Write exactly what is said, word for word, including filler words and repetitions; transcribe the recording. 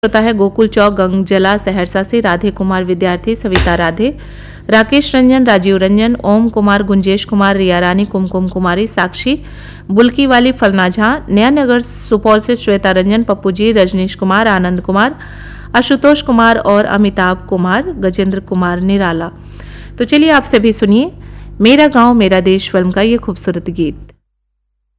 होता है गोकुल चौक गंगजला सहरसा से राधे कुमार विद्यार्थी, सविता राधे, राकेश रंजन, राजीव रंजन, ओम कुमार, गुंजेश कुमार, रिया रानी, कुमकुम कुमारी, साक्षी बुल्की वाली, फलना झा, नया नगर सुपौल से श्वेता रंजन, पप्पू जी, रजनीश कुमार, आनंद कुमार, आशुतोष कुमार और अमिताभ कुमार, गजेंद्र कुमार निराला। तो चलिए आप सभी सुनिए मेरा गांव मेरा देश फिल्म का ये खूबसूरत गीत।